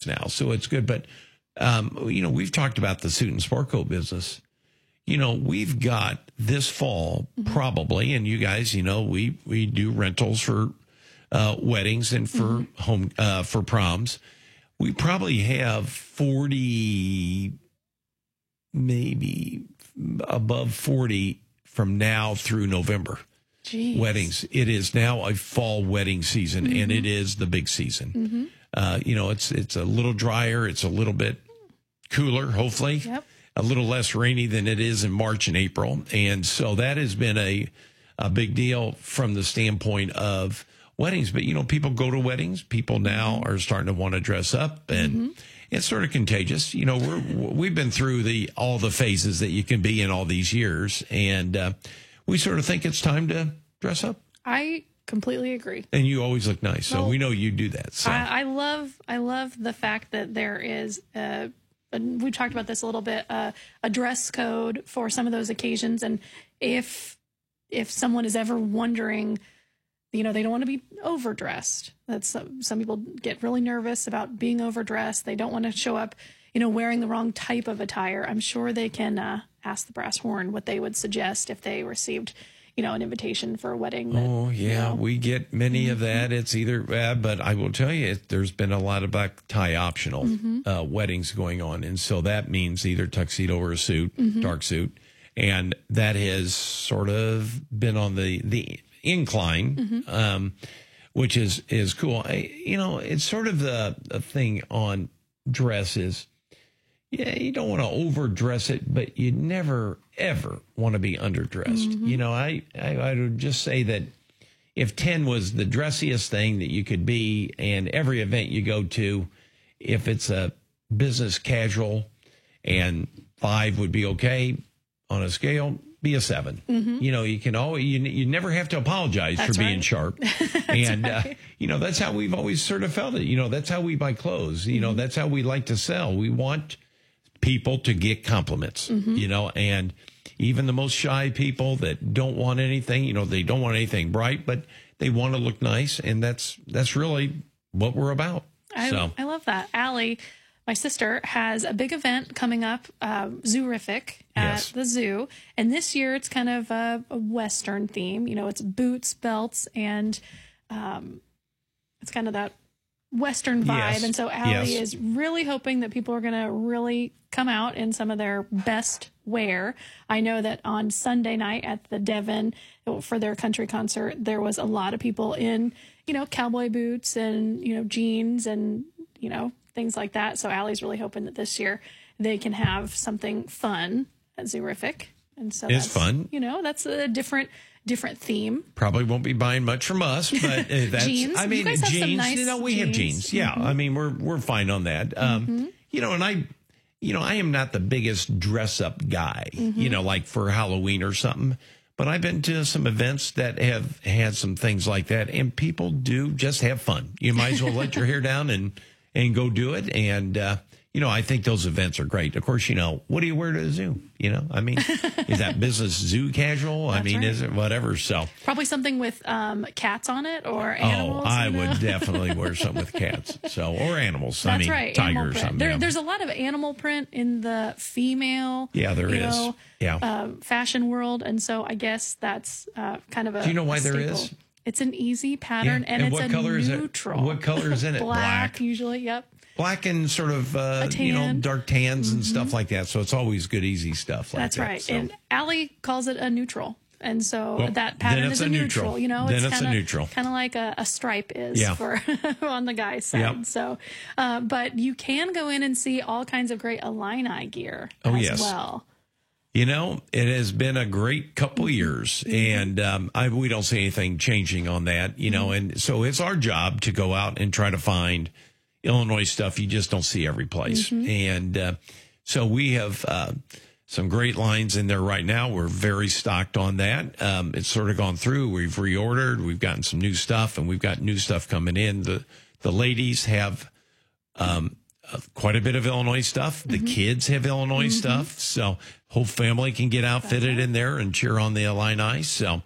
now, so it's good. But we've talked about the suit and sport coat business. We've got this fall probably, and you guys, we do rentals for weddings and for home for proms. We probably have 40, maybe above 40 from now through November. Jeez. Weddings. It is now a fall wedding season, and it is the big season. It's a little drier. It's a little bit cooler, hopefully. Yep. A little less rainy than it is in March and April. And so that has been a big deal from the standpoint of weddings. But, people go to weddings. People now are starting to want to dress up, and it's sort of contagious. We've been through all the phases that you can be in all these years. And we sort of think it's time to dress up. I completely agree. And you always look nice. So we know you do that. So. I love the fact that there is we talked about this a little bit, a dress code for some of those occasions. And if someone is ever wondering, they don't want to be overdressed. That's some people get really nervous about being overdressed. They don't want to show up, wearing the wrong type of attire. I'm sure they can ask the brass horn what they would suggest if they received, an invitation for a wedding. We get many of that. It's either, but I will tell you, there's been a lot of black tie optional weddings going on. And so that means either tuxedo or a suit, dark suit. And that has sort of been on the incline, which is cool. It's sort of the thing on dress is, you don't want to overdress it, but you never, ever want to be underdressed. I would just say that if 10 was the dressiest thing that you could be, and every event you go to, if it's a business casual and 5 would be okay on a scale, be a 7. You can always, you never have to apologize for being sharp. And, that's how we've always sort of felt it. That's how we buy clothes. That's how we like to sell. We want people to get compliments, and even the most shy people that don't want anything, they don't want anything bright, but they want to look nice. And that's really what we're about. I love that. Allie, my sister, has a big event coming up, Zoorific at the zoo. And this year it's kind of a Western theme. It's boots, belts, and it's kind of that Western vibe. Yes. And so Allie is really hoping that people are going to really come out in some of their best wear. I know that on Sunday night at the Devon for their country concert, there was a lot of people in, cowboy boots and, jeans and, things like that. So Allie's really hoping that this year they can have something fun at Zoorific. And so it's fun. That's a different theme. Probably won't be buying much from us, but that's, jeans. I mean, you guys have jeans, some nice we have jeans. Yeah. I mean, we're fine on that. And I am not the biggest dress up guy, like for Halloween or something, but I've been to some events that have had some things like that, and people do just have fun. You might as well let your hair down and go do it. And, I think those events are great. Of course, what do you wear to the zoo? I mean, is that business zoo casual? That's right. Is it whatever? So probably something with cats on it or animals. Oh, I would definitely wear something with cats. Or animals. That's right. Tiger or something. There's a lot of animal print in the female. Yeah, there is. Fashion world, and so I guess that's kind of a. Do you know why there staple. is? It's an easy pattern, and it's what color neutral. Is it? What color is in it? Black usually. Yep. Black and sort of, dark tans and stuff like that. So it's always good, easy stuff like That's that. right. So. And Allie calls it a neutral. And so that pattern is a neutral. It's a neutral. Kind of like a stripe is for on the guy's side. Yep. So, but you can go in and see all kinds of great Illini gear as well. It has been a great couple years, and we don't see anything changing on that, and so it's our job to go out and try to find Illinois stuff you just don't see every place. And so we have some great lines in there right now. We're very stocked on that. It's sort of gone through. We've reordered. We've gotten some new stuff, and we've got new stuff coming in. The ladies have quite a bit of Illinois stuff. The kids have Illinois stuff. So whole family can get outfitted in there and cheer on the Illini. So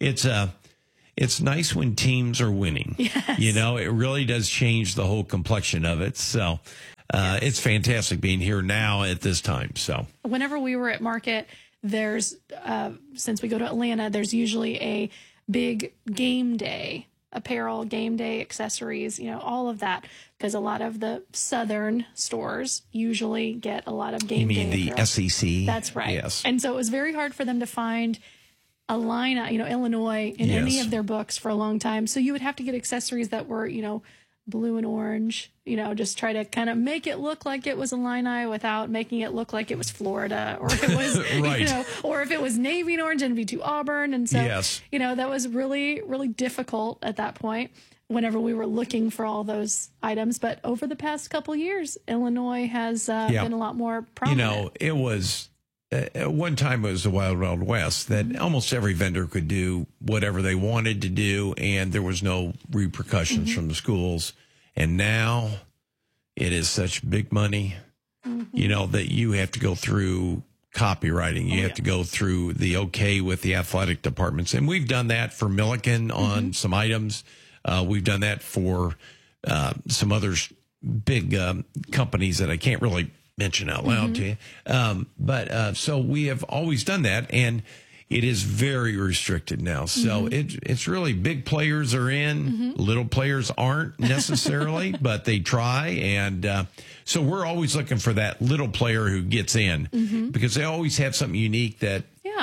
it's nice when teams are winning. Yes. It really does change the whole complexion of it. So It's fantastic being here now at this time. So whenever we were at market, there's, since we go to Atlanta, there's usually a big game day apparel, game day accessories, all of that, because a lot of the southern stores usually get a lot of game day. You mean the SEC? That's right. Yes. And so it was very hard for them to find a line, Illinois in any of their books for a long time. So you would have to get accessories that were, blue and orange, just try to kind of make it look like it was Illini without making it look like it was Florida, or it was, right. Or if it was navy and orange, it'd be too Auburn. And so, that was really, really difficult at that point whenever we were looking for all those items. But over the past couple years, Illinois has been a lot more prominent. It was, at one time it was the Wild Wild West that almost every vendor could do whatever they wanted to do, and there was no repercussions from the schools. And now it is such big money, that you have to go through copywriting. You have to go through the okay with the athletic departments. And we've done that for Milliken on some items. We've done that for some other big companies that I can't really mention out loud to you. But so we have always done that, and it is very restricted now. So it's really big players are in, little players aren't necessarily, but they try. And so we're always looking for that little player who gets in because they always have something unique that,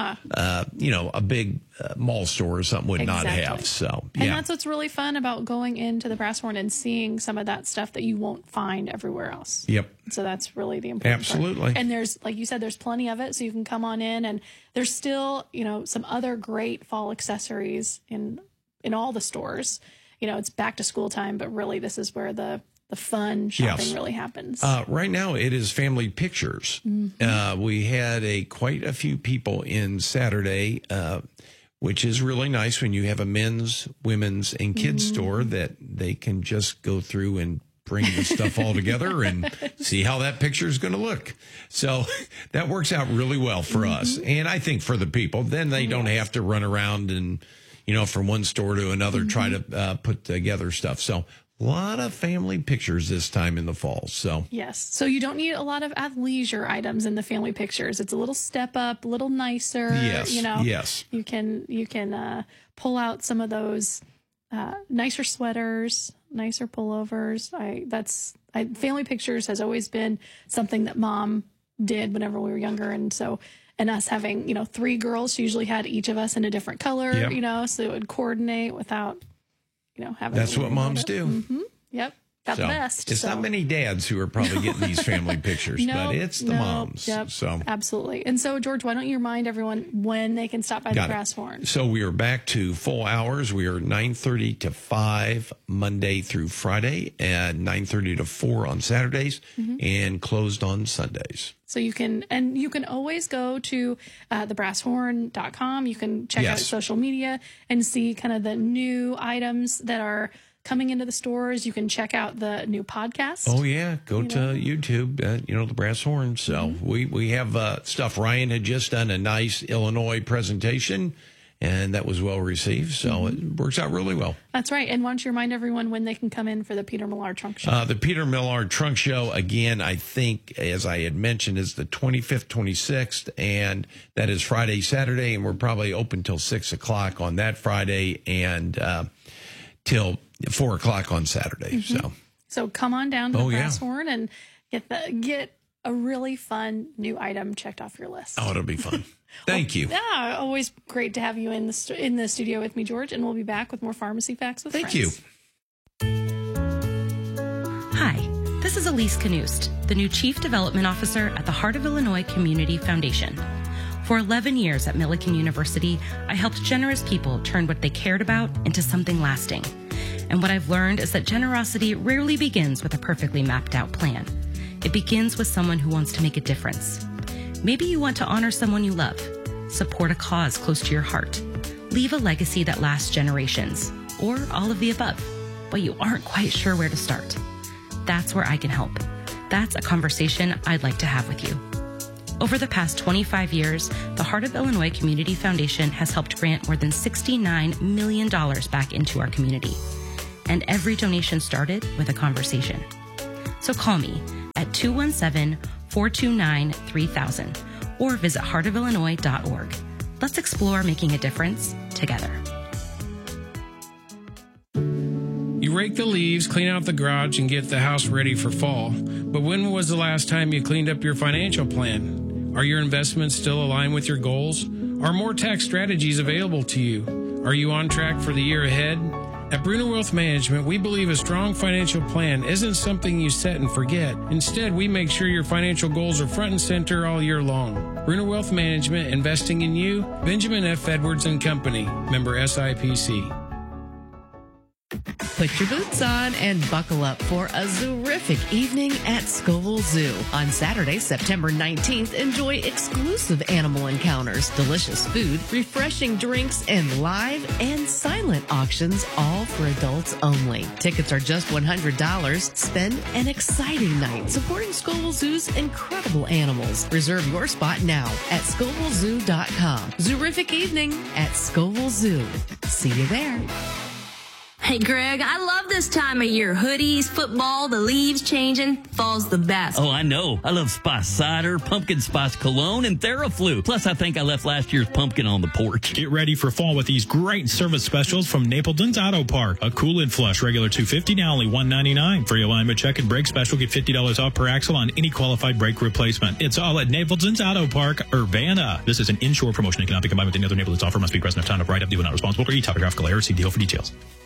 a big mall store or something would not have. So, And that's what's really fun about going into the Brass Horn and seeing some of that stuff that you won't find everywhere else. Yep. So that's really the important Absolutely. part. And there's, like you said, there's plenty of it. So you can come on in, and there's still, some other great fall accessories in all the stores. It's back to school time, but really this is where the fun shopping really happens. Right now, it is family pictures. We had quite a few people in Saturday, which is really nice when you have a men's, women's, and kids store that they can just go through and bring the stuff all together and see how that picture is going to look. So that works out really well for us. And I think for the people, then they don't have to run around and, from one store to another, try to put together stuff. So a lot of family pictures this time in the fall. So yes. So you don't need a lot of athleisure items in the family pictures. It's a little step up, a little nicer. Yes. Yes. You can pull out some of those nicer sweaters, nicer pullovers. Family pictures has always been something that Mom did whenever we were younger, and us having 3 girls, she usually had each of us in a different color. So it would coordinate without having. That's what moms do. Yep. Got the best. It's not many dads who are probably getting these family pictures, but it's the moms. Yep, so absolutely. And so, George, why don't you remind everyone when they can stop by the Brass Horn? So we are back to full hours. We are 9:30 to 5 Monday through Friday, and 9:30 to 4 on Saturdays, and closed on Sundays. So you can always go to thebrasshorn.com. You can check out social media and see kind of the new items that are coming into the stores. You can check out the new podcast. Oh, yeah. Go to YouTube, the Brass Horn. So we have stuff. Ryan had just done a nice Illinois presentation, and that was well received. So it works out really well. That's right. And why don't you remind everyone when they can come in for the Peter Millar Trunk Show? The Peter Millar Trunk Show, again, I think, as I had mentioned, is the 25th, 26th, and that is Friday, Saturday, and we're probably open till 6 o'clock on that Friday and till 4 o'clock on Saturday. So come on down to the Brass Horn and get a really fun new item checked off your list. Oh, it'll be fun. Thank you. Yeah, always great to have you in the studio with me, George, and we'll be back with more Pharmacy Facts with Friends. Thank you. Hi, this is Elise Knust, the new Chief Development Officer at the Heart of Illinois Community Foundation. For 11 years at Millikan University, I helped generous people turn what they cared about into something lasting. And what I've learned is that generosity rarely begins with a perfectly mapped out plan. It begins with someone who wants to make a difference. Maybe you want to honor someone you love, support a cause close to your heart, leave a legacy that lasts generations, or all of the above, but you aren't quite sure where to start. That's where I can help. That's a conversation I'd like to have with you. Over the past 25 years, the Heart of Illinois Community Foundation has helped grant more than $69 million back into our community. And every donation started with a conversation. So call me at at 217-429-3000 or visit heartofillinois.org. Let's explore making a difference together. You rake the leaves, clean out the garage, and get the house ready for fall. But when was the last time you cleaned up your financial plan? Are your investments still aligned with your goals? Are more tax strategies available to you? Are you on track for the year ahead? At Bruner Wealth Management, we believe a strong financial plan isn't something you set and forget. Instead, we make sure your financial goals are front and center all year long. Bruner Wealth Management, investing in you. Benjamin F. Edwards and Company, member SIPC. Put your boots on and buckle up for a terrific evening at Scoville Zoo. On Saturday, September 19th, enjoy exclusive animal encounters, delicious food, refreshing drinks, and live and silent auctions, all for adults only. Tickets are just $100. Spend an exciting night supporting Scoville Zoo's incredible animals. Reserve your spot now at ScovilleZoo.com. Terrific evening at Scoville Zoo. See you there. Hey, Greg, I love this time of year. Hoodies, football, the leaves changing. Fall's the best. Oh, I know. I love spice cider, pumpkin spice cologne, and TheraFlu. Plus, I think I left last year's pumpkin on the porch. Get ready for fall with these great service specials from Napleton's Auto Park. A Cool-Id Flush, regular $250, now only $199. Free alignment check and brake special, get $50 off per axle on any qualified brake replacement. It's all at Napleton's Auto Park, Urbana. This is an inshore promotion and cannot be combined with any other Napleton's offer. Must be present at time of write-up. Due not responsible for e-topographical error. See deal for details.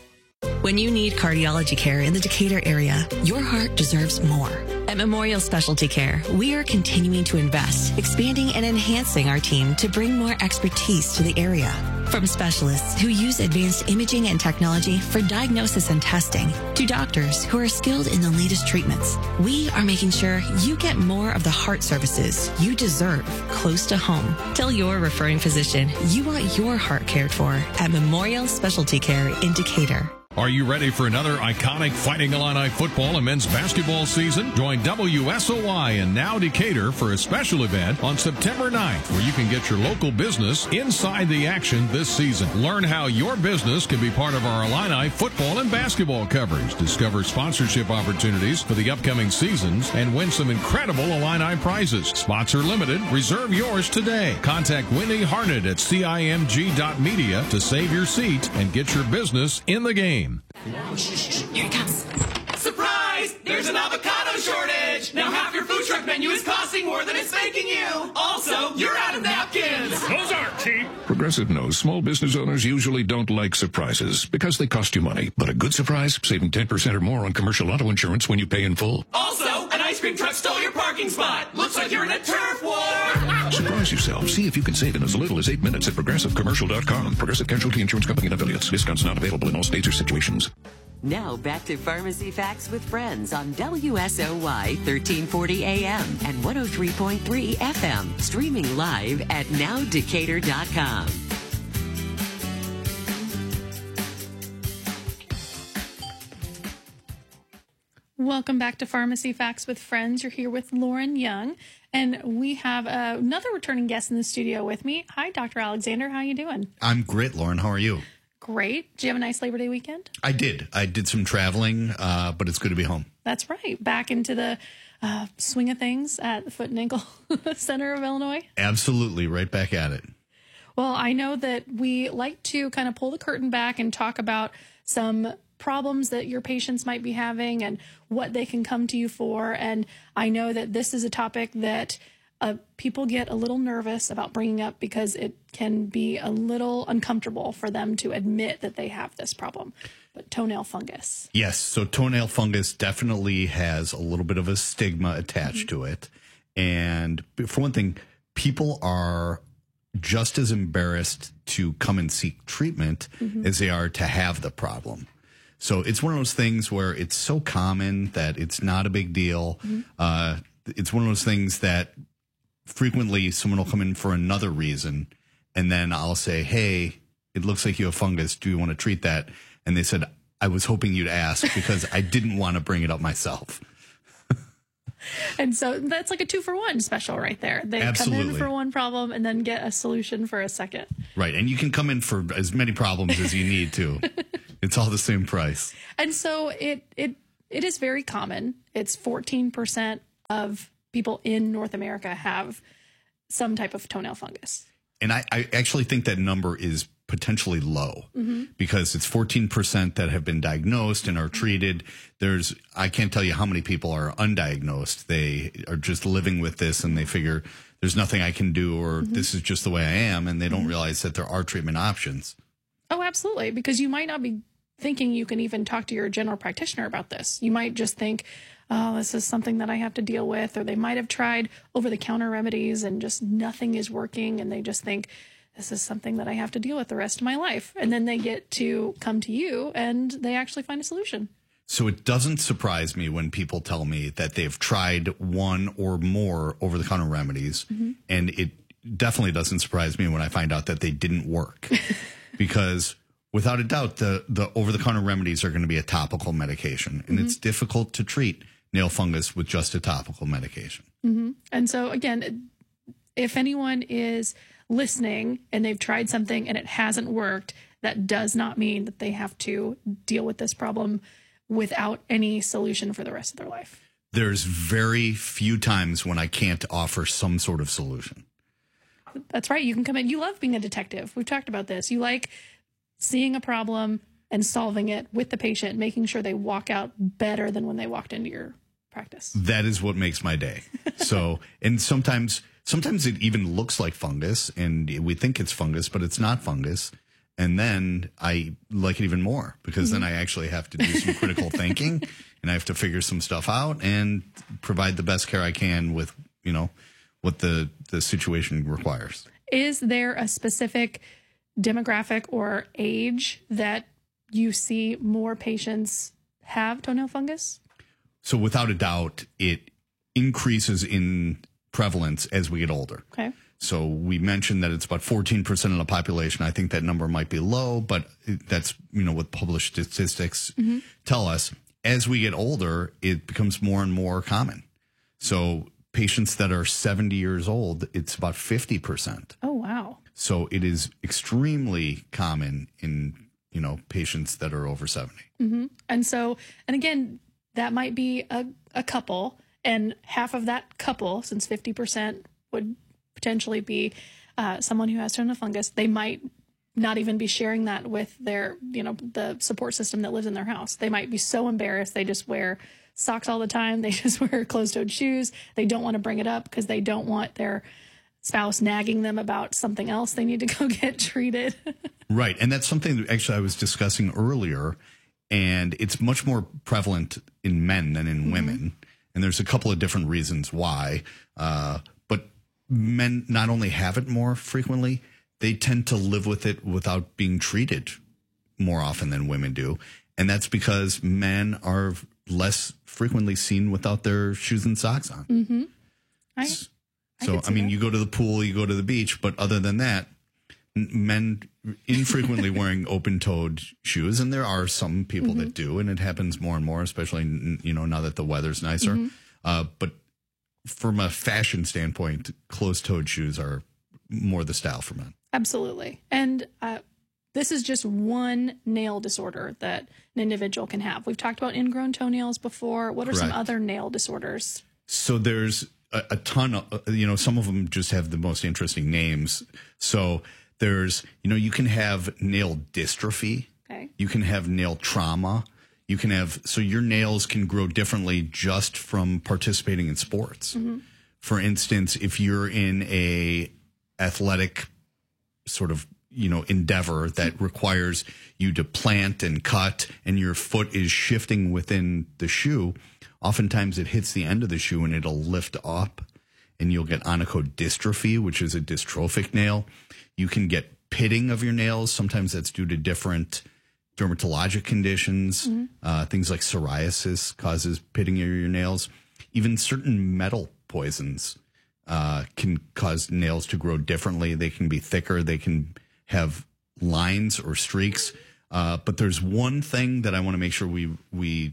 When you need cardiology care in the Decatur area, your heart deserves more. At Memorial Specialty Care, we are continuing to invest, expanding and enhancing our team to bring more expertise to the area. From specialists who use advanced imaging and technology for diagnosis and testing, to doctors who are skilled in the latest treatments, we are making sure you get more of the heart services you deserve close to home. Tell your referring physician you want your heart cared for at Memorial Specialty Care in Decatur. Are you ready for another iconic Fighting Illini football and men's basketball season? Join WSOY and Now Decatur for a special event on September 9th where you can get your local business inside the action this season. Learn how your business can be part of our Illini football and basketball coverage. Discover sponsorship opportunities for the upcoming seasons and win some incredible Illini prizes. Spots are limited. Reserve yours today. Contact Wendy Harnett at CIMG.media to save your seat and get your business in the game. Here it comes. Surprise! There's an avocado shortage! Now half your food truck menu is costing more than it's making you! Also, you're out of napkins! Those aren't cheap! Progressive knows small business owners usually don't like surprises because they cost you money. But a good surprise, saving 10% or more on commercial auto insurance when you pay in full. Also, an ice cream truck stole your parking spot! Looks like you're in a turf war! Surprise yourself. See if you can save in as little as 8 minutes at ProgressiveCommercial.com. Progressive Casualty Insurance Company and Affiliates. Discounts not available in all states or situations. Now back to Pharmacy Facts with Friends on WSOY 1340 AM and 103.3 FM. Streaming live at NowDecatur.com. Welcome back to Pharmacy Facts with Friends. You're here with Lauren Young, and we have another returning guest in the studio with me. Hi, Dr. Alexander. How you doing? I'm great, Lauren. How are you? Great. Did you have a nice Labor Day weekend? I did. I did some traveling, but it's good to be home. That's right. Back into the swing of things at the Foot and Ankle Center of Illinois. Absolutely. Right back at it. Well, I know that we like to kind of pull the curtain back and talk about some problems that your patients might be having and what they can come to you for. And I know that this is a topic that people get a little nervous about bringing up because it can be a little uncomfortable for them to admit that they have this problem. But toenail fungus. Yes. So toenail fungus definitely has a little bit of a stigma attached to it. And for one thing, people are just as embarrassed to come and seek treatment as they are to have the problem. So it's one of those things where it's so common that it's not a big deal. It's one of those things that frequently someone will come in for another reason, and then I'll say, hey, it looks like you have fungus. Do you want to treat that? And they said, I was hoping you'd ask because I didn't want to bring it up myself. And so that's like a 2-for-1 special right there. They Absolutely. come in for one problem and then get a solution for a second. Right. And you can come in for as many problems as you need to. It's all the same price. And so it is very common. It's 14% of people in North America have some type of toenail fungus. And I actually think that number is potentially low because it's 14% that have been diagnosed and are treated. I can't tell you how many people are undiagnosed. They are just living with this and they figure there's nothing I can do, or this is just the way I am. And they don't realize that there are treatment options. Oh, absolutely. Because you might not be thinking you can even talk to your general practitioner about this. You might just think, oh, this is something that I have to deal with, or they might have tried over-the-counter remedies and just nothing is working, and they just think, this is something that I have to deal with the rest of my life. And then they get to come to you and they actually find a solution. So it doesn't surprise me when people tell me that they've tried one or more over-the-counter remedies, and it definitely doesn't surprise me when I find out that they didn't work. Because without a doubt, the over-the-counter remedies are going to be a topical medication, and it's difficult to treat nail fungus with just a topical medication. And so, again, if anyone is listening and they've tried something and it hasn't worked, that does not mean that they have to deal with this problem without any solution for the rest of their life. There's very few times when I can't offer some sort of solution. That's right. You can come in. You love being a detective. We've talked about this. You like seeing a problem and solving it with the patient, making sure they walk out better than when they walked into your practice. That is what makes my day. So, and sometimes it even looks like fungus and we think it's fungus, but it's not fungus. And then I like it even more because then I actually have to do some critical thinking and I have to figure some stuff out and provide the best care I can with, what the situation requires. Is there a specific demographic or age that you see more patients have toenail fungus? So without a doubt, it increases in prevalence as we get older. Okay. So we mentioned that it's about 14% of the population. I think that number might be low, but that's, what published statistics tell us. As we get older, it becomes more and more common. So patients that are 70 years old, it's about 50%. Oh, wow. So it is extremely common in, patients that are over 70. And again, that might be a couple, and half of that couple, since 50% would potentially be someone who has toenail fungus, they might not even be sharing that with their, the support system that lives in their house. They might be so embarrassed. They just wear socks all the time. They just wear closed-toed shoes. They don't want to bring it up because they don't want their spouse nagging them about something else they need to go get treated. Right. And that's something that actually I was discussing earlier, and it's much more prevalent in men than in women. And there's a couple of different reasons why. But men not only have it more frequently, they tend to live with it without being treated more often than women do. And that's because men are less frequently seen without their shoes and socks on. You go to the pool, you go to the beach, but other than that, men infrequently wearing open-toed shoes, and there are some people that do, and it happens more and more, especially now that the weather's nicer. But from a fashion standpoint, closed-toed shoes are more the style for men. Absolutely. And this is just one nail disorder that an individual can have. We've talked about ingrown toenails before. What are some other nail disorders? So there's a ton of, some of them just have the most interesting names. So there's, you can have nail dystrophy. Okay. You can have nail trauma. You can have, so your nails can grow differently just from participating in sports. For instance, if you're in a athletic sort of, endeavor that requires you to plant and cut and your foot is shifting within the shoe, oftentimes it hits the end of the shoe and it'll lift up and you'll get onychodystrophy, which is a dystrophic nail. You can get pitting of your nails. Sometimes that's due to different dermatologic conditions. Things like psoriasis causes pitting of your nails. Even certain metal poisons can cause nails to grow differently. They can be thicker. They can have lines or streaks. But there's one thing that I want to make sure we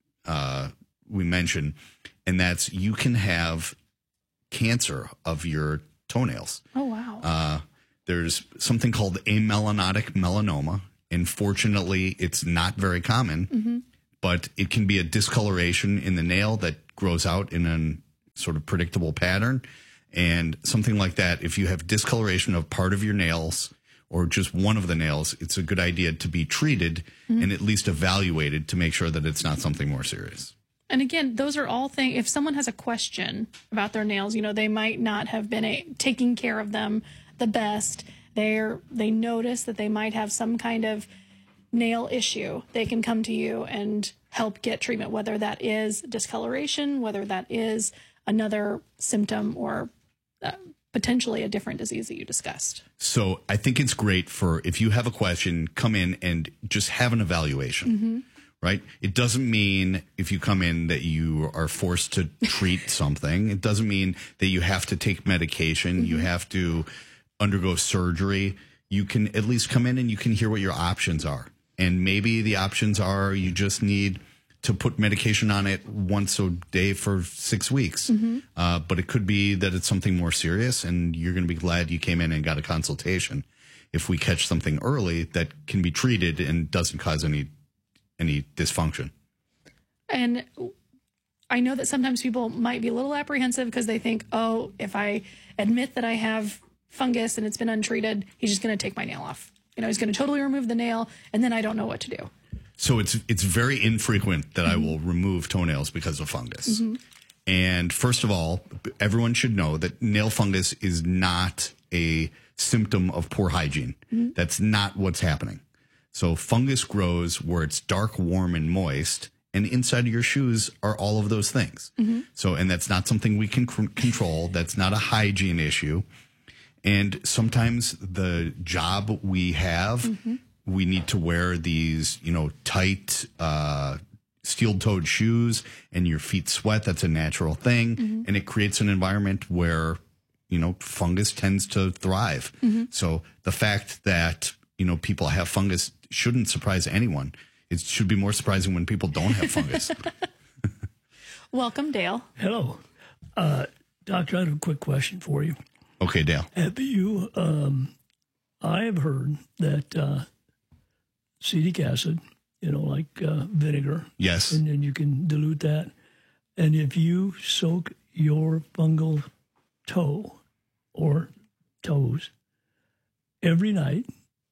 mention, and that's you can have cancer of your toenails. Oh, wow. There's something called amelanotic melanoma. And fortunately, it's not very common, but it can be a discoloration in the nail that grows out in sort of predictable pattern. And something like that, if you have discoloration of part of your nails or just one of the nails, it's a good idea to be treated and at least evaluated to make sure that it's not something more serious. And again, those are all things, if someone has a question about their nails, they might not have been taking care of them the best. They notice that they might have some kind of nail issue. They can come to you and help get treatment, whether that is discoloration, whether that is another symptom or potentially a different disease that you discussed. So I think it's great for if you have a question, come in and just have an evaluation, right? It doesn't mean if you come in that you are forced to treat something. It doesn't mean that you have to take medication. You have to undergo surgery. You can at least come in and you can hear what your options are. And maybe the options are you just need to put medication on it once a day for 6 weeks. But it could be that it's something more serious, and you're going to be glad you came in and got a consultation. If we catch something early that can be treated and doesn't cause any dysfunction. And I know that sometimes people might be a little apprehensive because they think, oh, if I admit that I have fungus and it's been untreated, he's just going to take my nail off. He's going to totally remove the nail, and then I don't know what to do. So it's very infrequent that I will remove toenails because of fungus. And first of all, everyone should know that nail fungus is not a symptom of poor hygiene. That's not what's happening. So fungus grows where it's dark, warm, and moist, and inside of your shoes are all of those things. So, and that's not something we can control. That's not a hygiene issue. And sometimes the job we have, we need to wear these, tight, steel-toed shoes, and your feet sweat. That's a natural thing. And it creates an environment where, fungus tends to thrive. So the fact that, people have fungus shouldn't surprise anyone. It should be more surprising when people don't have fungus. Welcome, Dale. Hello. Doctor, I have a quick question for you. Okay, Dale. Have you, I have heard that acetic acid, like vinegar. Yes. And then you can dilute that. And if you soak your fungal toe or toes every night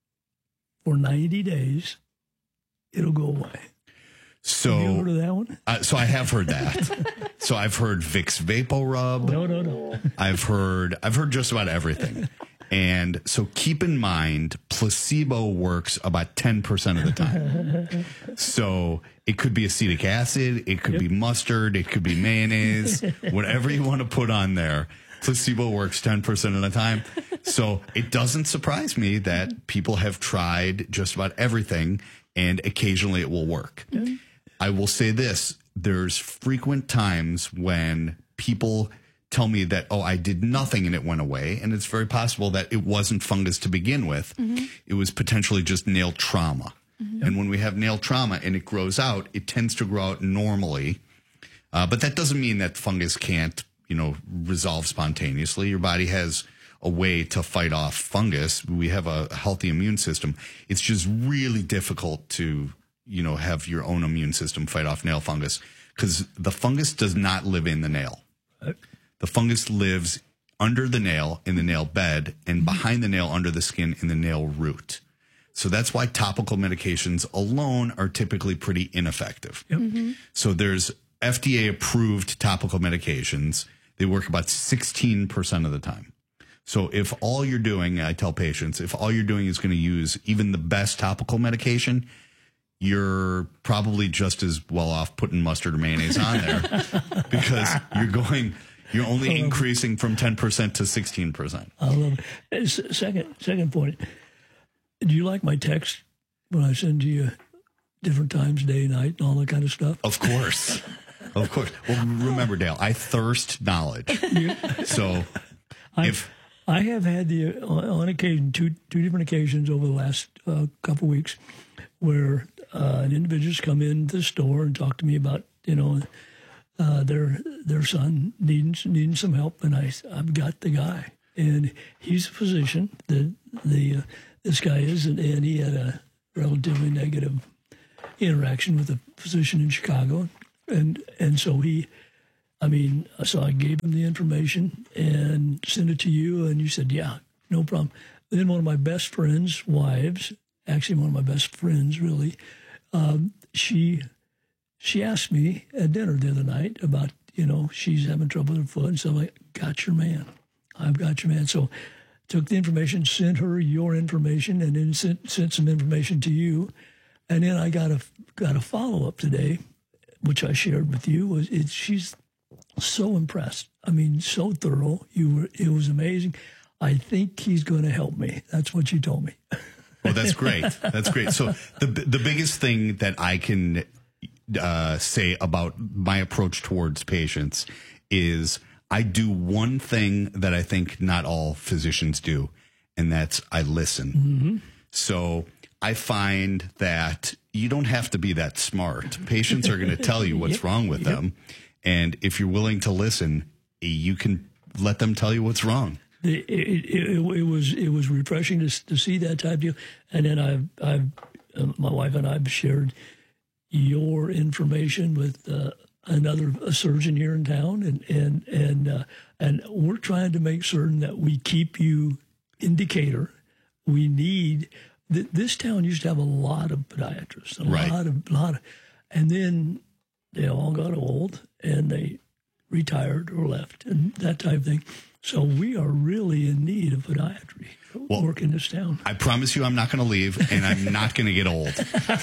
for 90 days, it'll go away. So, have you heard of that one? So I have heard that. So I've heard Vicks VapoRub. No. I've heard just about everything. And so keep in mind, placebo works about 10% of the time. So it could be acetic acid, it could be mustard, it could be mayonnaise, whatever you want to put on there. Placebo works 10% of the time. So it doesn't surprise me that people have tried just about everything, and occasionally it will work. I will say this. There's frequent times when people tell me that, oh, I did nothing and it went away. And it's very possible that it wasn't fungus to begin with. It was potentially just nail trauma. And when we have nail trauma and it grows out, it tends to grow out normally. But that doesn't mean that fungus can't, resolve spontaneously. Your body has a way to fight off fungus. We have a healthy immune system. It's just really difficult to, have your own immune system fight off nail fungus because the fungus does not live in the nail. The fungus lives under the nail in the nail bed and behind the nail under the skin in the nail root. So that's why topical medications alone are typically pretty ineffective. So there's FDA approved topical medications. They work about 16% of the time. So if all you're doing, I tell patients, if all you're doing is going to use even the best topical medication, you're probably just as well off putting mustard or mayonnaise on there because you're only increasing from 10% to 16%. I love it. Second point. Do you like my text when I send you different times, day, night, and all that kind of stuff? Of course. Of course. Well, remember, Dale, I thirst knowledge. So I have had on occasion, two different occasions over the last couple of weeks where an individual's come into the store and talk to me about, their son needing some help, and I've got the guy, and he's a physician. This guy is, and he had a relatively negative interaction with a physician in Chicago, and so I mean, so I gave him the information and sent it to you, and you said, yeah, no problem. Then one of my best friends' wives, actually one of my best friends, really, she asked me at dinner the other night about, she's having trouble with her foot, and so I'm like, got your man. I've got your man. So took the information, sent her your information, and then sent some information to you. And then I got a follow-up today, which I shared with you. She's so impressed. I mean, so thorough. It was amazing. I think he's going to help me. That's what you told me. Well, that's great. That's great. So the biggest thing that I can say about my approach towards patients is I do one thing that I think not all physicians do, and that's I listen. Mm-hmm. So I find that you don't have to be that smart. Patients are going to tell you what's wrong with them. And if you're willing to listen, you can let them tell you what's wrong. It was refreshing to see that type of deal. And then my wife and I have shared your information with a surgeon here in town, and we're trying to make certain that we keep you in Decatur. We need this town used to have a lot of podiatrists, a lot of, and then they all got old and they retired or left and that type of thing. So we are really in need of podiatry work in this town. I promise you I'm not going to leave, and I'm not going to get old.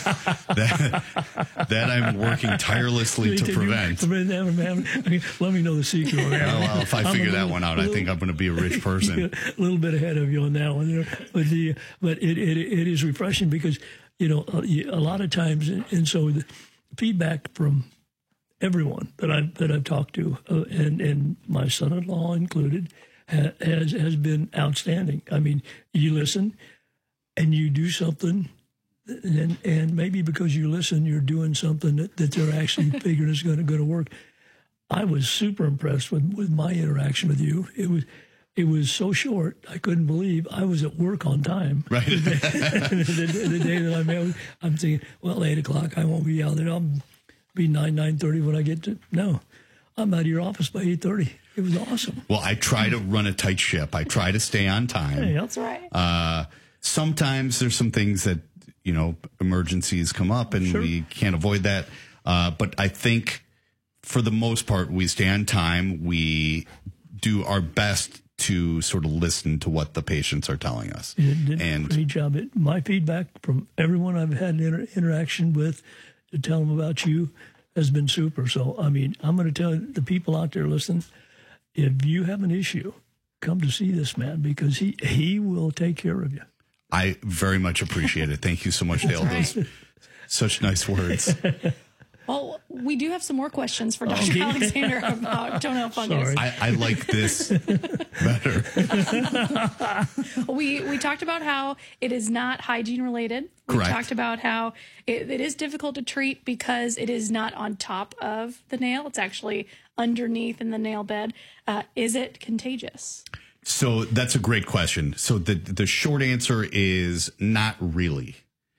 that I'm working tirelessly to prevent. Let me know the secret. Well, if I figure that one out, I think I'm going to be a rich person. A little bit ahead of you on that one. But it is refreshing because, a lot of times, and so the feedback from everyone that I've talked to, and my son-in-law included, has been outstanding. I mean, you listen and you do something, and maybe because you listen, you're doing something that they're actually figuring is going to work. I was super impressed with my interaction with you. It was so short, I couldn't believe I was at work on time. Right. the day that I met, I'm thinking, well, 8 o'clock, I won't be out there. I'll be 9:30 when I get to. No, I'm out of your office by 8:30. It was awesome. Well, I try to run a tight ship. I try to stay on time. Hey, that's right. Sometimes there's some things that, emergencies come up and we can't avoid that. But I think for the most part, we stay on time. We do our best to sort of listen to what the patients are telling us. And great job. My feedback from everyone I've had an interaction with to tell them about you has been super. So, I mean, I'm going to tell the people out there listening, if you have an issue, come to see this man because he will take care of you. I very much appreciate it. Thank you so much, Dale. Those such nice words. Well, we do have some more questions for Dr. Alexander about toenail fungus. I like this better. We talked about how it is not hygiene related. Correct. We talked about how it is difficult to treat because it is not on top of the nail. It's actually underneath in the nail bed. Is it contagious? So that's a great question. So the short answer is not really.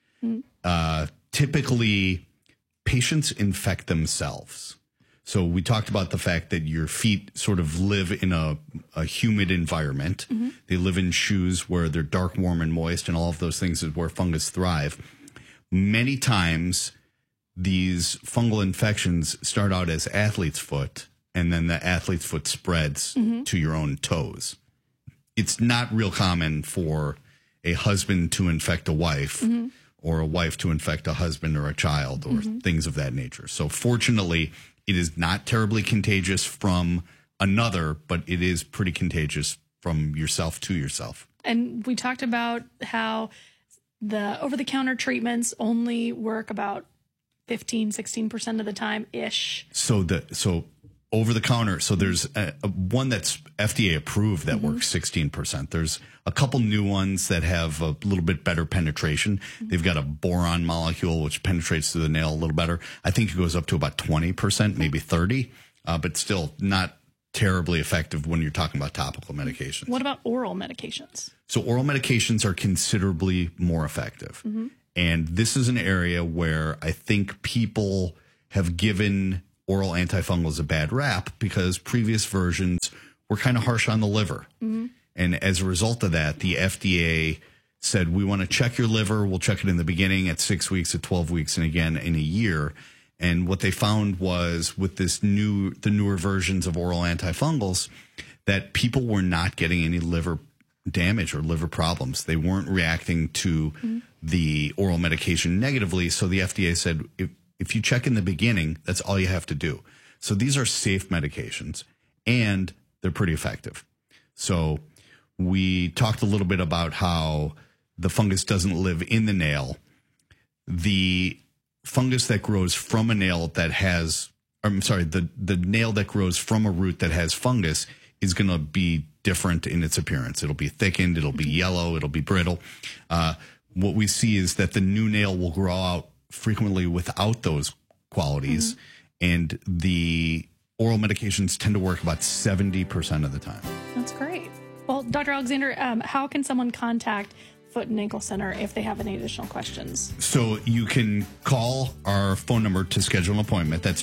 Typically, patients infect themselves. So we talked about the fact that your feet sort of live in a humid environment. Mm-hmm. They live in shoes where they're dark, warm, and moist, and all of those things is where fungus thrive. Many times, these fungal infections start out as athlete's foot, and then the athlete's foot spreads to your own toes. It's not real common for a husband to infect a wife or a wife to infect a husband or a child or things of that nature. So fortunately, it is not terribly contagious from another, but it is pretty contagious from yourself to yourself. And we talked about how the over-the-counter treatments only work about 16% of the time-ish. So over the counter, so there's one that's FDA approved that works 16%. There's a couple new ones that have a little bit better penetration. They've got a boron molecule which penetrates through the nail a little better. I think it goes up to about 20%, maybe 30%, but still not terribly effective when you're talking about topical medications. What about oral medications? So oral medications are considerably more effective. And this is an area where I think people have given oral antifungals a bad rap because previous versions were kind of harsh on the liver. Mm-hmm. And as a result of that, the FDA said, we want to check your liver. We'll check it in the beginning at 6 weeks, at 12 weeks, and again in a year. And what they found was with the newer versions of oral antifungals, that people were not getting any liver damage or liver problems. They weren't reacting to the oral medication negatively. So the FDA said, if you check in the beginning, that's all you have to do. So these are safe medications and they're pretty effective. So we talked a little bit about how the fungus doesn't live in the nail. The fungus that grows from a nail that has, the nail that grows from a root that has fungus is going to be different in its appearance. It'll be thickened, it'll be yellow, it'll be brittle. What we see is that the new nail will grow out frequently without those qualities, and the oral medications tend to work about 70% of the time. That's great. Well, Dr. Alexander, how can someone contact Foot and Ankle Center if they have any additional questions? So you can call our phone number to schedule an appointment. That's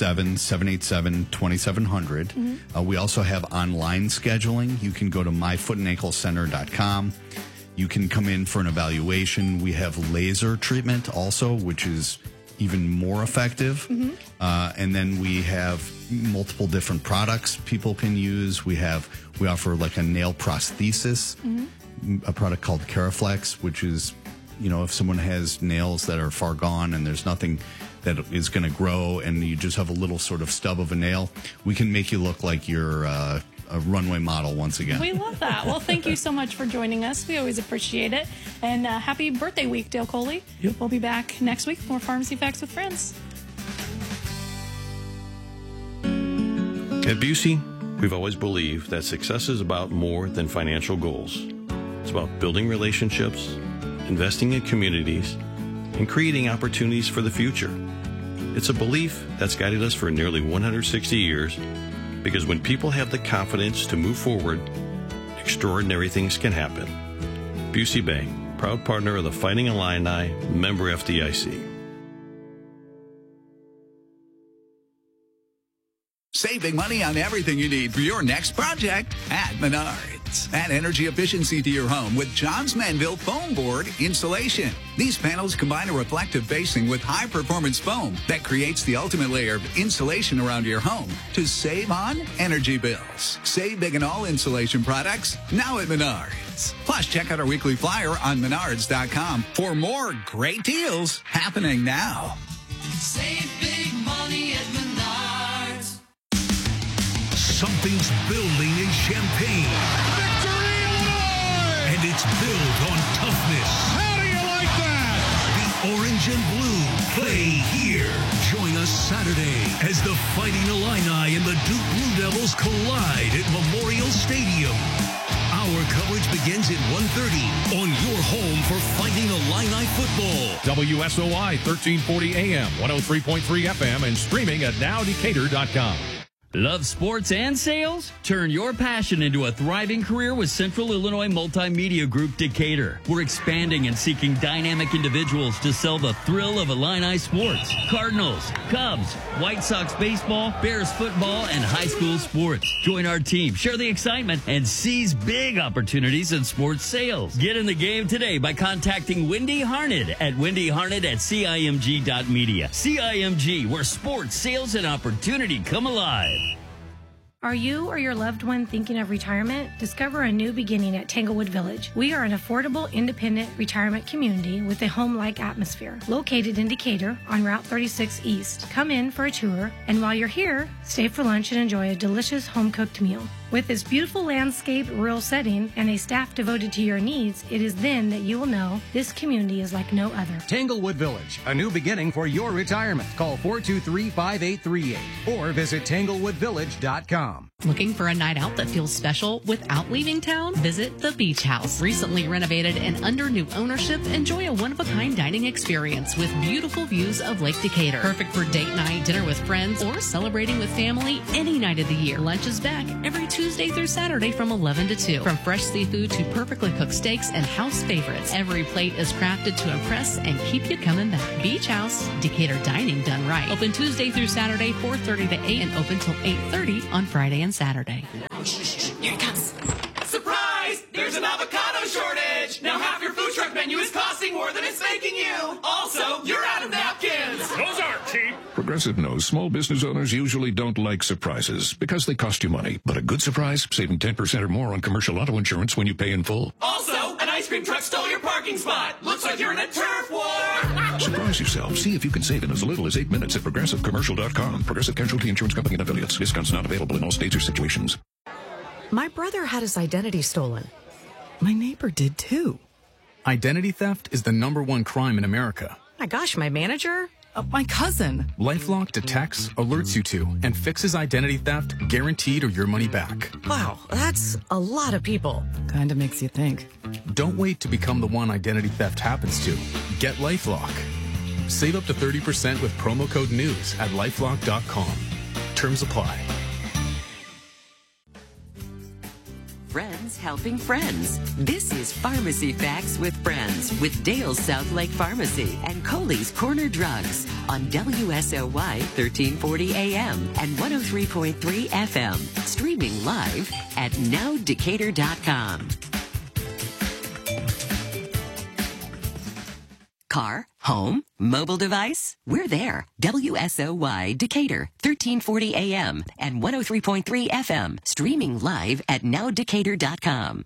217-787-2700. We also have online scheduling. You can go to myfootandanklecenter.com. You can come in for an evaluation. We have laser treatment also, which is even more effective. And then we have multiple different products people can use. We offer like a nail prosthesis, a product called Caraflex, which is, if someone has nails that are far gone and there's nothing that is going to grow and you just have a little sort of stub of a nail, we can make you look like you're a runway model once again. We love that. Well, thank you so much for joining us. We always appreciate it. And happy birthday week, Dale Coley. Yep. We'll be back next week with more Pharmacy Facts with Friends. At Busey, we've always believed that success is about more than financial goals. It's about building relationships, investing in communities, and creating opportunities for the future. It's a belief that's guided us for nearly 160 years, because when people have the confidence to move forward, extraordinary things can happen. Busey Bank, proud partner of the Fighting Illini, member FDIC. Save big money on everything you need for your next project at Menards. Add energy efficiency to your home with Johns Manville Foam Board Insulation. These panels combine a reflective basing with high-performance foam that creates the ultimate layer of insulation around your home to save on energy bills. Save big on all insulation products now at Menards. Plus, check out our weekly flyer on Menards.com for more great deals happening now. Save big money at Menards. Something's building in Champaign. Victory, Illinois! And it's built on toughness. How do you like that? The orange and blue play here. Join us Saturday as the Fighting Illini and the Duke Blue Devils collide at Memorial Stadium. Our coverage begins at 1:30 on your home for Fighting Illini football. WSOI 1340 AM, 103.3 FM, and streaming at nowdecatur.com. Love sports and sales? Turn your passion into a thriving career with Central Illinois Multimedia Group Decatur. We're expanding and seeking dynamic individuals to sell the thrill of Illini sports. Cardinals, Cubs, White Sox baseball, Bears football, and high school sports. Join our team, share the excitement, and seize big opportunities in sports sales. Get in the game today by contacting Wendy Harned at wendyharned@cimg.media. CIMG, where sports, sales, and opportunity come alive. Are you or your loved one thinking of retirement? Discover a new beginning at Tanglewood Village. We are an affordable, independent retirement community with a home-like atmosphere. Located in Decatur on Route 36 East. Come in for a tour, and while you're here, stay for lunch and enjoy a delicious home-cooked meal. With this beautiful landscape, rural setting, and a staff devoted to your needs, it is then that you will know this community is like no other. Tanglewood Village, a new beginning for your retirement. Call 423-5838 or visit tanglewoodvillage.com. Looking for a night out that feels special without leaving town? Visit the Beach House. Recently renovated and under new ownership, enjoy a one-of-a-kind dining experience with beautiful views of Lake Decatur. Perfect for date night, dinner with friends, or celebrating with family any night of the year. Lunch is back every Tuesday through Saturday from 11 to 2. From fresh seafood to perfectly cooked steaks and house favorites, every plate is crafted to impress and keep you coming back. Beach House, Decatur dining done right. Open Tuesday through Saturday, 4:30 to 8, and open till 8:30 on Friday and Saturday. Here it comes. Surprise! There's an avocado shortage! Now half your food truck menu is costing more than it's making you! Also, you're out of napkins! Those aren't cheap. Progressive knows small business owners usually don't like surprises because they cost you money. But a good surprise, saving 10% or more on commercial auto insurance when you pay in full. Also, an ice cream truck stole your parking spot! Looks like you're in a turf war! Surprise yourself. See if you can save in as little as 8 minutes at ProgressiveCommercial.com. Progressive Casualty Insurance Company and affiliates. Discounts not available in all states or situations. My brother had his identity stolen. My neighbor did too. Identity theft is the #1 crime in America. My gosh, my manager? My cousin. LifeLock detects, alerts you to, and fixes identity theft guaranteed or your money back. Wow, that's a lot of people. Kinda makes you think. Don't wait to become the one identity theft happens to. Get LifeLock. Save up to 30% with promo code NEWS at LifeLock.com. Terms apply. Friends helping friends. This is Pharmacy Facts with Friends with Dale's South Lake Pharmacy and Coley's Corner Drugs on WSOY 1340 AM and 103.3 FM. Streaming live at nowdecatur.com. Car, home, mobile device, we're there. WSOY Decatur, 1340 AM and 103.3 FM. Streaming live at nowdecatur.com.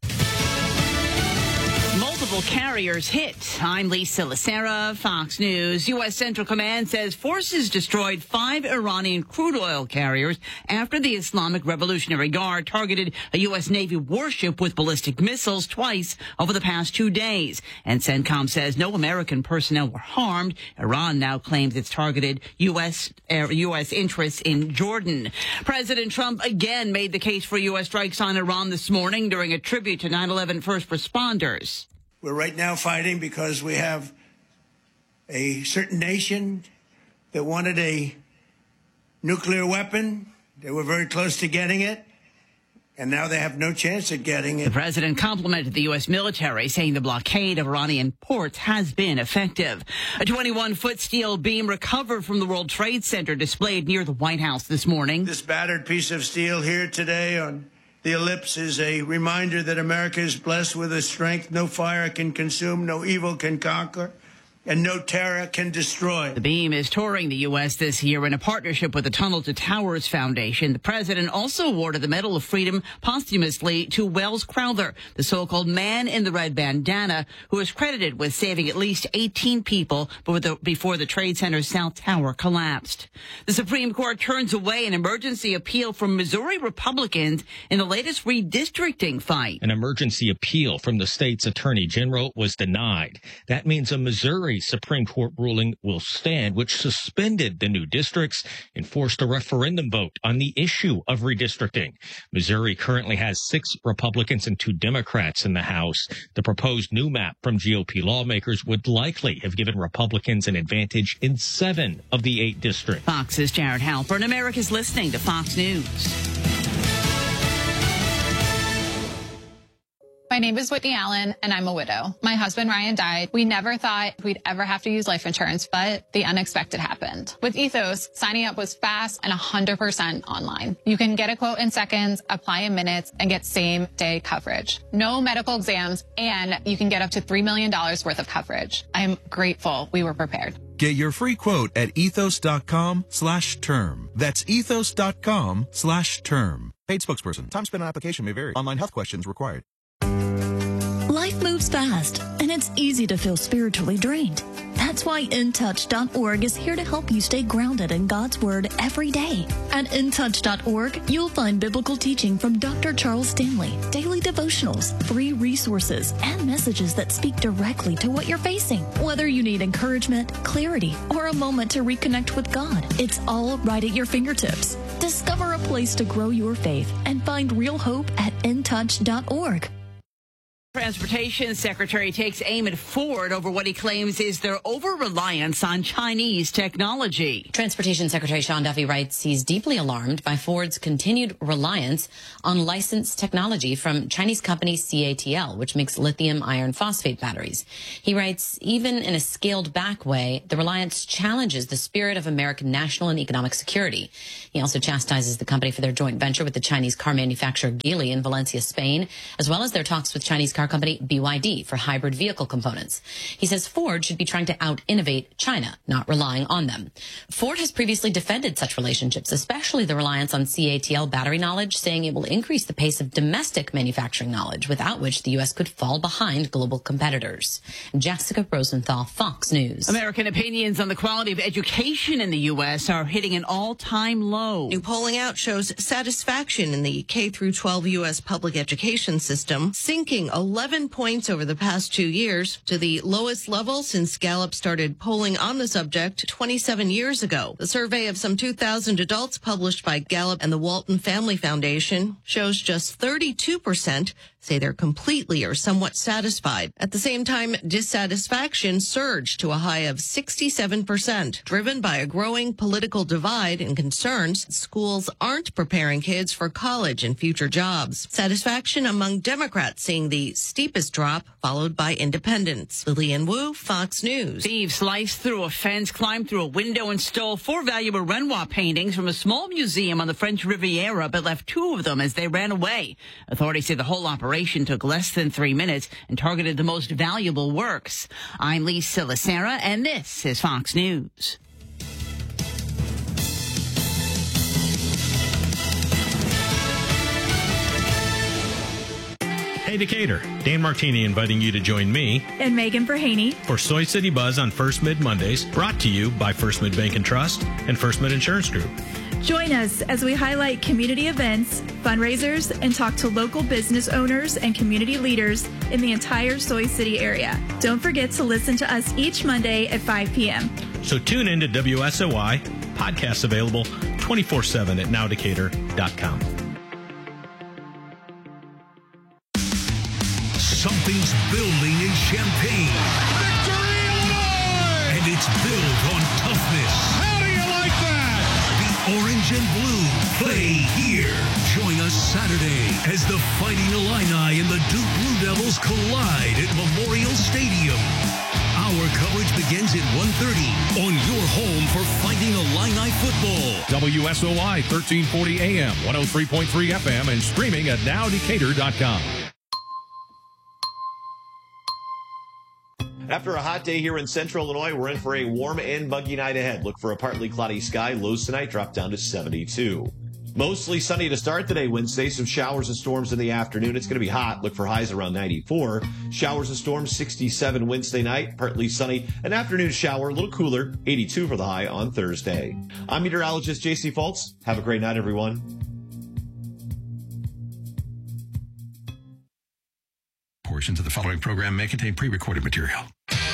Multiple carriers hit. I'm Lisa Lacera, Fox News. U.S. Central Command says forces destroyed 5 Iranian crude oil carriers after the Islamic Revolutionary Guard targeted a U.S. Navy warship with ballistic missiles twice over the past 2 days. And CENTCOM says no American personnel were harmed. Iran now claims it's targeted U.S. interests in Jordan. President Trump again made the case for U.S. strikes on Iran this morning during a tribute to 9/11 first responders. We're right now fighting because we have a certain nation that wanted a nuclear weapon. They were very close to getting it, and now they have no chance at getting it. The president complimented the U.S. military, saying the blockade of Iranian ports has been effective. A 21-foot steel beam recovered from the World Trade Center displayed near the White House this morning. This battered piece of steel here today on the ellipse is a reminder that America is blessed with a strength no fire can consume, no evil can conquer, and no terror can destroy. The beam is touring the U.S. this year in a partnership with the Tunnel to Towers Foundation. The president also awarded the Medal of Freedom posthumously to Wells Crowther, the so-called man in the red bandana, who is credited with saving at least 18 people before the Trade Center's South Tower collapsed. The Supreme Court turns away an emergency appeal from Missouri Republicans in the latest redistricting fight. An emergency appeal from the state's attorney general was denied. That means a Missouri Supreme Court ruling will stand, which suspended the new districts and forced a referendum vote on the issue of redistricting. Missouri currently has 6 Republicans and 2 Democrats in the House. The proposed new map from GOP lawmakers would likely have given Republicans an advantage in 7 of the 8 districts. Fox's Jared Halpern. America's listening to Fox News. My name is Whitney Allen, and I'm a widow. My husband, Ryan, died. We never thought we'd ever have to use life insurance, but the unexpected happened. With Ethos, signing up was fast and 100% online. You can get a quote in seconds, apply in minutes, and get same-day coverage. No medical exams, and you can get up to $3 million worth of coverage. I am grateful we were prepared. Get your free quote at ethos.com/term. That's ethos.com/term. Paid spokesperson. Time spent on application may vary. Online health questions required. Life moves fast, and it's easy to feel spiritually drained. That's why InTouch.org is here to help you stay grounded in God's Word every day. At InTouch.org, you'll find biblical teaching from Dr. Charles Stanley, daily devotionals, free resources, and messages that speak directly to what you're facing. Whether you need encouragement, clarity, or a moment to reconnect with God, it's all right at your fingertips. Discover a place to grow your faith and find real hope at InTouch.org. Transportation Secretary takes aim at Ford over what he claims is their over-reliance on Chinese technology. Transportation Secretary Sean Duffy writes he's deeply alarmed by Ford's continued reliance on licensed technology from Chinese company CATL, which makes lithium iron phosphate batteries. He writes, even in a scaled-back way, the reliance challenges the spirit of American national and economic security. He also chastises the company for their joint venture with the Chinese car manufacturer Geely in Valencia, Spain, as well as their talks with Chinese car company BYD for hybrid vehicle components. He says Ford should be trying to out-innovate China, not relying on them. Ford has previously defended such relationships, especially the reliance on CATL battery knowledge, saying it will increase the pace of domestic manufacturing knowledge, without which the U.S. could fall behind global competitors. Jessica Rosenthal, Fox News. American opinions on the quality of education in the U.S. are hitting an all-time low. New polling out shows satisfaction in the K-12 U.S. public education system sinking 11 points over the past 2 years to the lowest level since Gallup started polling on the subject 27 years ago. The survey of some 2,000 adults published by Gallup and the Walton Family Foundation shows just 32% say they're completely or somewhat satisfied. At the same time, dissatisfaction surged to a high of 67%, driven by a growing political divide and concerns schools aren't preparing kids for college and future jobs. Satisfaction among Democrats seeing the steepest drop, followed by independents. Lillian Wu, Fox News. Thieves sliced through a fence, climbed through a window, and stole 4 valuable Renoir paintings from a small museum on the French Riviera, but left 2 of them as they ran away. Authorities say the whole operation took less than 3 minutes and targeted the most valuable works. I'm Lisa Lacera, and this is Fox News. Hey Decatur, Dan Martini inviting you to join me and Megan Verhaney for Soy City Buzz on First Mid Mondays, brought to you by First Mid Bank and Trust and First Mid Insurance Group. Join us as we highlight community events, fundraisers, and talk to local business owners and community leaders in the entire Soy City area. Don't forget to listen to us each Monday at 5 p.m. So tune in to WSOY, podcasts available 24/7 at nowdecatur.com. Something's building in Champaign. Victory, Illinois! And it's built on toughness. How do you like that? The Orange and Blue play here. Join us Saturday as the Fighting Illini and the Duke Blue Devils collide at Memorial Stadium. Our coverage begins at 1:30 on your home for Fighting Illini football. WSOY 1340 AM, 103.3 FM, and streaming at nowdecatur.com. After a hot day here in central Illinois, we're in for a warm and muggy night ahead. Look for a partly cloudy sky. Lows tonight drop down to 72. Mostly sunny to start the day Wednesday. Some showers and storms in the afternoon. It's going to be hot. Look for highs around 94. Showers and storms 67 Wednesday night. Partly sunny. An afternoon shower, a little cooler. 82 for the high on Thursday. I'm meteorologist J.C. Fultz. Have a great night, everyone. Portions of the following program may contain pre-recorded material.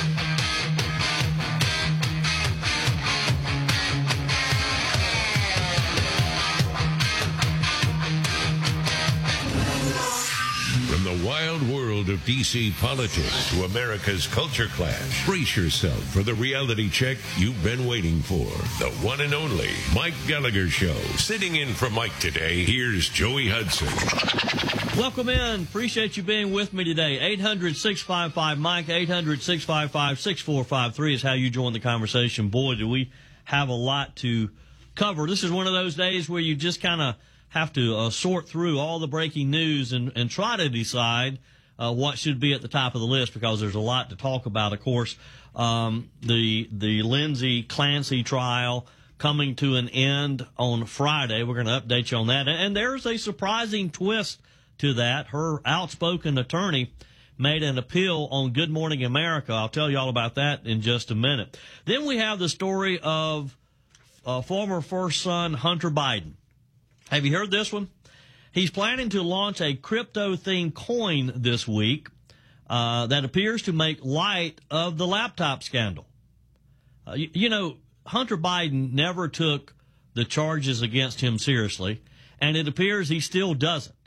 From the wild world of D.C. politics to America's culture clash, brace yourself for the reality check you've been waiting for. The one and only Mike Gallagher Show. Sitting in for Mike today, here's Joey Hudson. Welcome in. Appreciate you being with me today. 800-655-Mike, 800-655-6453 is how you join the conversation. Boy, do we have a lot to cover. This is one of those days where you just kind of have to sort through all the breaking news and try to decide what should be at the top of the list, because there's a lot to talk about. Of course, the Lindsay Clancy trial coming to an end on Friday. We're going to update you on that. And there's a surprising twist to that. Her outspoken attorney made an appeal on Good Morning America. I'll tell you all about that in just a minute. Then we have the story of former first son Hunter Biden. Have you heard this one? He's planning to launch a crypto-themed coin this week that appears to make light of the laptop scandal. You know, Hunter Biden never took the charges against him seriously, and it appears he still doesn't.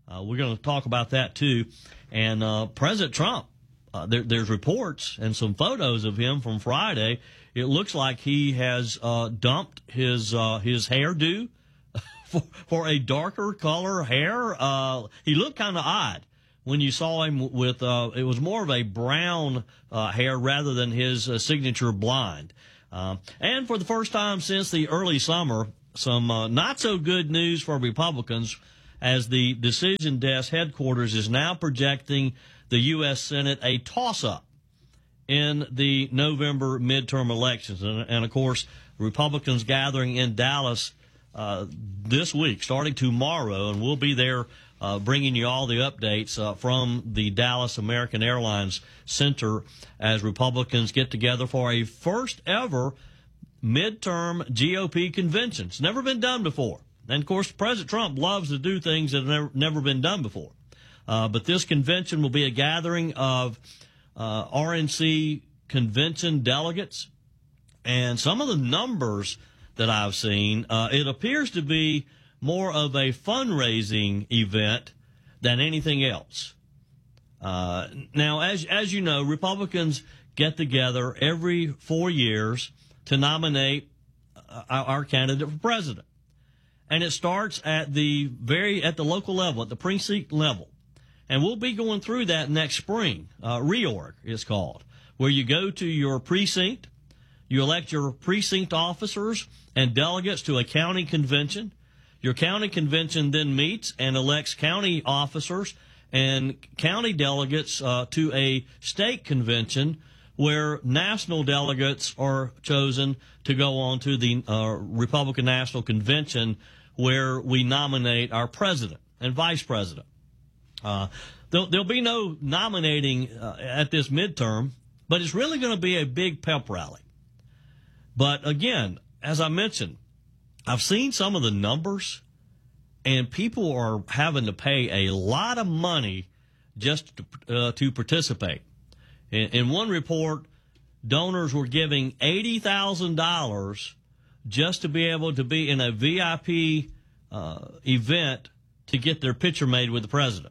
We're going to talk about that, too. And President Trump, there's reports and some photos of him from Friday. It looks like he has dumped his hairdo for a darker color hair. He looked kind of odd when you saw him with it was more of a brown hair rather than his signature blonde. And for the first time since the early summer, some not so good news for Republicans, as the Decision Desk headquarters is now projecting the U.S. Senate a toss-up in the November midterm elections. And of course, Republicans gathering in Dallas this week, starting tomorrow, and we'll be there bringing you all the updates from the Dallas American Airlines Center as Republicans get together for a first-ever midterm GOP convention. It's never been done before. And, of course, President Trump loves to do things that have never been done before. But this convention will be a gathering of RNC convention delegates. And some of the numbers that I've seen, it appears to be more of a fundraising event than anything else. Now, as you know, Republicans get together every 4 years to nominate our candidate for president. And it starts at the local level, at the precinct level. And we'll be going through that next spring. Reorg is called, where you go to your precinct, you elect your precinct officers and delegates to a county convention. Your county convention then meets and elects county officers and county delegates to a state convention, where national delegates are chosen to go on to the Republican National Convention, where we nominate our president and vice president. There'll be no nominating at this midterm, but it's really going to be a big pep rally. But again, as I mentioned, I've seen some of the numbers, and people are having to pay a lot of money just to participate. In one report, donors were giving $80,000 just to be able to be in a VIP event to get their picture made with the president.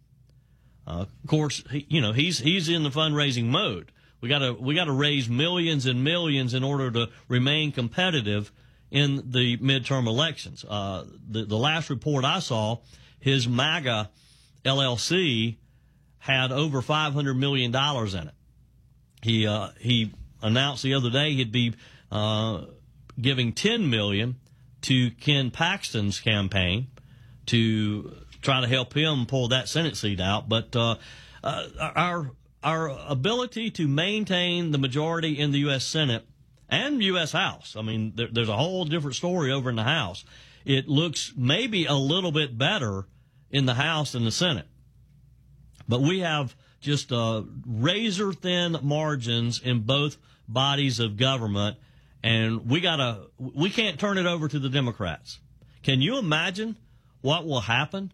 Of course, he's in the fundraising mode. We got to raise millions and millions in order to remain competitive in the midterm elections. The last report I saw, his MAGA LLC had over $500 million in it. He announced the other day he'd be giving $10 million to Ken Paxton's campaign to try to help him pull that Senate seat out. But our ability to maintain the majority in the U.S. Senate and U.S. House, I mean, there's a whole different story over in the House. It looks maybe a little bit better in the House than the Senate. But we have just razor-thin margins in both bodies of government, and we can't turn it over to the Democrats. Can you imagine what will happen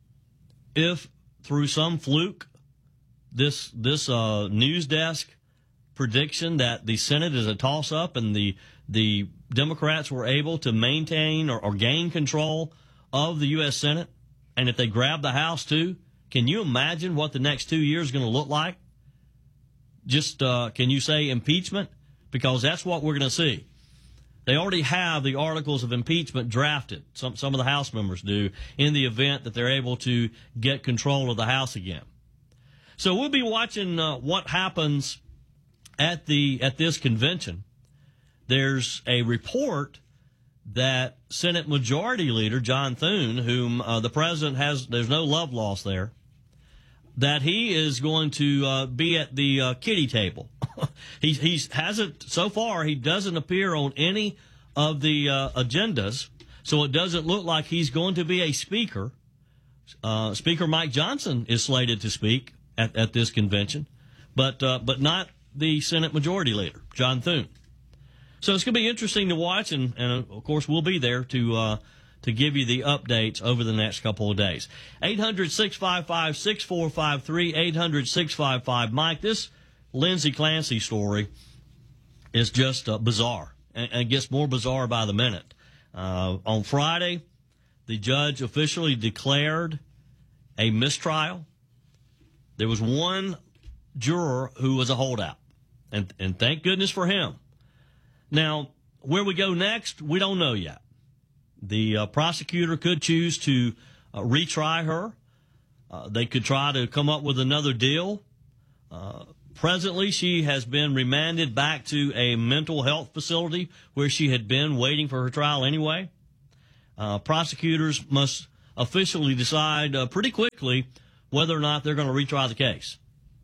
if, through some fluke, this news desk prediction that the Senate is a toss-up and the Democrats were able to maintain or gain control of the U.S. Senate, and if they grab the House too? Can you imagine what the next 2 years is going to look like? Just can you say impeachment? Because that's what we're going to see. They already have the articles of impeachment drafted. Some of the House members do, in the event that they're able to get control of the House again. So we'll be watching what happens at this convention. There's a report that Senate Majority Leader John Thune, whom the president there's no love lost there, that he is going to be at the kiddie table. He hasn't so far. He doesn't appear on any of the agendas, so it doesn't look like he's going to be a speaker. Speaker Mike Johnson is slated to speak at this convention, but not the Senate Majority Leader John Thune. So it's going to be interesting to watch, and of course we'll be there to give you the updates over the next couple of days. 800-655-6453, 800-655-Mike. This Lindsey Clancy story is just bizarre, and gets more bizarre by the minute. On Friday, the judge officially declared a mistrial. There was one juror who was a holdout, and thank goodness for him. Now, where we go next, we don't know yet. The prosecutor could choose to retry her. They could try to come up with another deal. Presently, she has been remanded back to a mental health facility where she had been waiting for her trial anyway. Prosecutors must officially decide pretty quickly whether or not they're going to retry the case.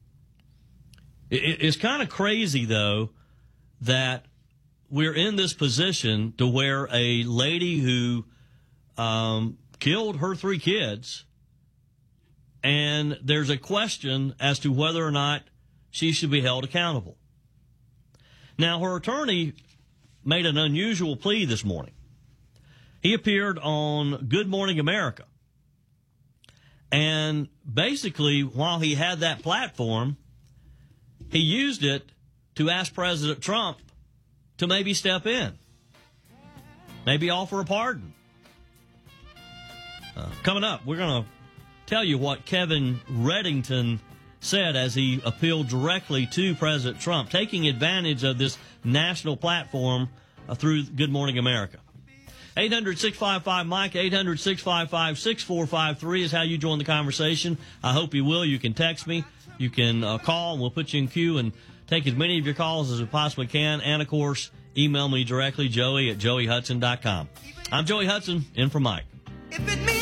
It's kind of crazy, though, that we're in this position to where a lady who killed her 3 kids, and there's a question as to whether or not she should be held accountable. Now, her attorney made an unusual plea this morning. He appeared on Good Morning America. And basically, while he had that platform, he used it to ask President Trump to maybe step in, maybe offer a pardon. Coming up, we're going to tell you what Kevin Reddington said as he appealed directly to President Trump, taking advantage of this national platform through Good Morning America. 800-655-MIKE, 800-655-6453 is how you join the conversation. I hope you will. You can text me. You can call, and we'll put you in queue and take as many of your calls as we possibly can. And, of course, email me directly, Joey at joeyhudson.com. I'm Joey Hudson, in for Mike. If it means